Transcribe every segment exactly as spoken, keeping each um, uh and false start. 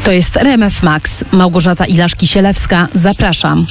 To jest R M F Max. Małgorzata Ilaszki-Sielewska. Zapraszam.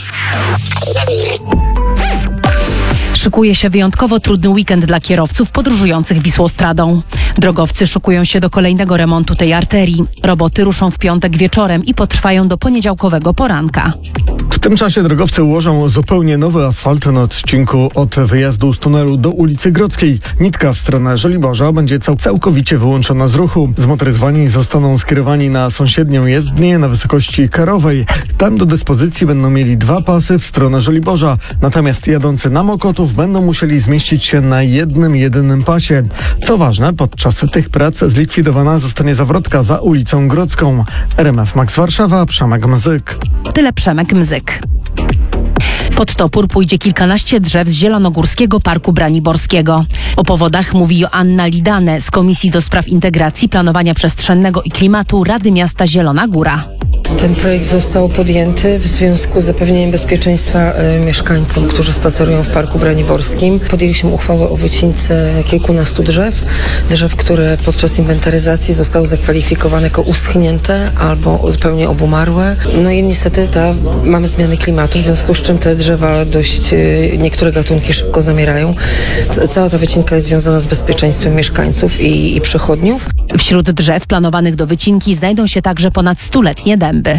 Szykuje się wyjątkowo trudny weekend dla kierowców podróżujących Wisłostradą. Drogowcy szykują się do kolejnego remontu tej arterii. Roboty ruszą w piątek wieczorem i potrwają do poniedziałkowego poranka. W tym czasie drogowcy ułożą zupełnie nowy asfalt na odcinku od wyjazdu z tunelu do ulicy Grodzkiej. Nitka w stronę Żoliborza będzie cał- całkowicie wyłączona z ruchu. Zmotoryzowani zostaną skierowani na sąsiednią jezdnię na wysokości Karowej. Tam do dyspozycji będą mieli dwa pasy w stronę Żoliborza. Natomiast jadący na Mokotów będą musieli zmieścić się na jednym, jedynym pasie. Co ważne, podczas tych prac zlikwidowana zostanie zawrotka za ulicą Grodzką. R M F Max Warszawa, Przemek Mzyk. Tyle Przemek Mzyk. Pod topór pójdzie kilkanaście drzew z Zielonogórskiego Parku Braniborskiego. O powodach mówi Joanna Lidane z Komisji do Spraw Integracji, Planowania Przestrzennego i Klimatu Rady Miasta Zielona Góra. Ten projekt został podjęty w związku z zapewnieniem bezpieczeństwa y, mieszkańcom, którzy spacerują w Parku Braniborskim. Podjęliśmy uchwałę o wycince kilkunastu drzew, drzew, które podczas inwentaryzacji zostały zakwalifikowane jako uschnięte albo zupełnie obumarłe. No i niestety ta, mamy zmiany klimatu, w związku z czym te drzewa dość, y, niektóre gatunki szybko zamierają. C- cała ta wycinka jest związana z bezpieczeństwem mieszkańców i, i przechodniów. Wśród drzew planowanych do wycinki znajdą się także ponad stuletnie dęby.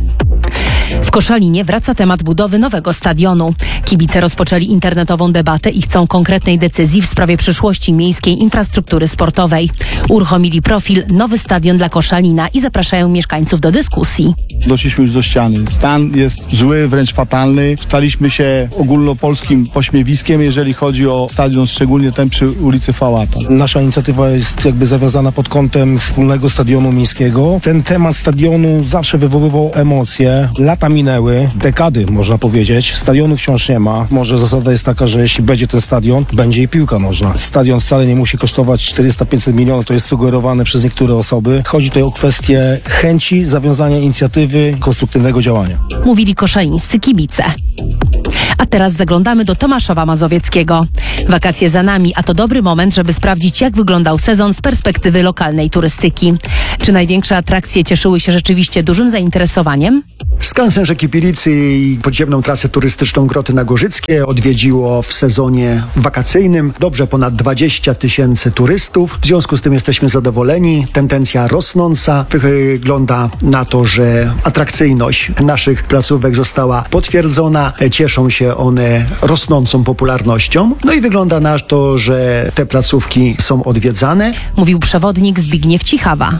W Koszalinie wraca temat budowy nowego stadionu. Kibice rozpoczęli internetową debatę i chcą konkretnej decyzji w sprawie przyszłości miejskiej infrastruktury sportowej. Uruchomili profil Nowy Stadion dla Koszalina i zapraszają mieszkańców do dyskusji. Doszliśmy już do ściany. Stan jest zły, wręcz fatalny. Staliśmy się ogólnopolskim pośmiewiskiem, jeżeli chodzi o stadion, szczególnie ten przy ulicy Fałata. Nasza inicjatywa jest jakby zawiązana pod kątem wspólnego stadionu miejskiego. Ten temat stadionu zawsze wywoływał emocje. Lata minęły, dekady można powiedzieć. Stadionu wciąż nie ma. Może zasada jest taka, że jeśli będzie ten stadion, będzie i piłka nożna. Stadion wcale nie musi kosztować czterysta do pięciuset milionów, to jest sugerowane przez niektóre osoby. Chodzi tutaj o kwestię chęci zawiązania inicjatywy, konstruktywnego działania. Mówili koszalińscy kibice. A teraz zaglądamy do Tomaszowa Mazowieckiego. Wakacje za nami, a to dobry moment, żeby sprawdzić, jak wyglądał sezon z perspektywy lokalnej turystyki. Czy największe atrakcje cieszyły się rzeczywiście dużym zainteresowaniem? Skansen Rzeki Pilicy i podziemną trasę turystyczną Groty Nagorzyckie odwiedziło w sezonie wakacyjnym dobrze ponad dwadzieścia tysięcy turystów. W związku z tym jesteśmy zadowoleni. Tendencja rosnąca. Wygląda na to, że atrakcyjność naszych placówek została potwierdzona. Cieszą się one rosnącą popularnością. No i wygląda na to, że te placówki są odwiedzane. Mówił przewodnik Zbigniew Cichawa.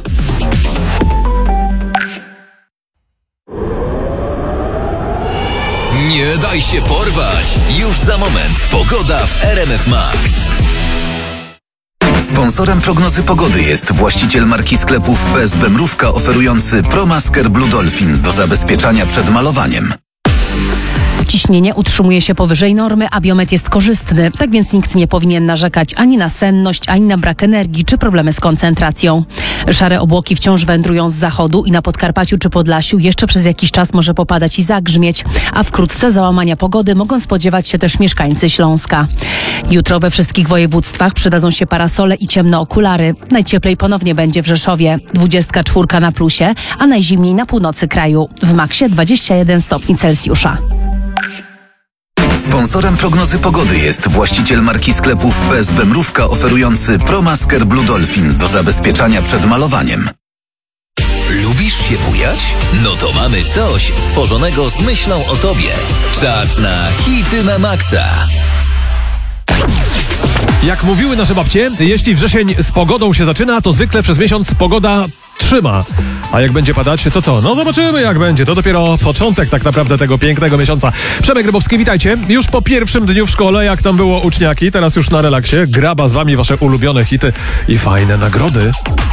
Nie daj się porwać! Już za moment pogoda w R M F Max. Sponsorem prognozy pogody jest właściciel marki sklepów P S B Mrówka oferujący ProMasker Blue Dolphin do zabezpieczania przed malowaniem. Ciśnienie utrzymuje się powyżej normy, a biometr jest korzystny, tak więc nikt nie powinien narzekać ani na senność, ani na brak energii czy problemy z koncentracją. Szare obłoki wciąż wędrują z zachodu i na Podkarpaciu czy Podlasiu jeszcze przez jakiś czas może popadać i zagrzmieć, a wkrótce załamania pogody mogą spodziewać się też mieszkańcy Śląska. Jutro we wszystkich województwach przydadzą się parasole i ciemne okulary. Najcieplej ponownie będzie w Rzeszowie, dwudziestka czwórka na plusie, a najzimniej na północy kraju, w maksie dwadzieścia jeden stopni Celsjusza. Sponsorem prognozy pogody jest właściciel marki sklepów P S B Mrówka oferujący ProMasker Blue Dolphin do zabezpieczania przed malowaniem. Lubisz się bujać? No to mamy coś stworzonego z myślą o tobie. Czas na hity na maksa. Jak mówiły nasze babcie, jeśli wrzesień z pogodą się zaczyna, to zwykle przez miesiąc pogoda trzyma. A jak będzie padać, to co? No zobaczymy jak będzie. To dopiero początek tak naprawdę tego pięknego miesiąca. Przemek Rybowski, witajcie. Już po pierwszym dniu w szkole, jak tam było uczniaki, teraz już na relaksie. Graba z wami wasze ulubione hity i fajne nagrody.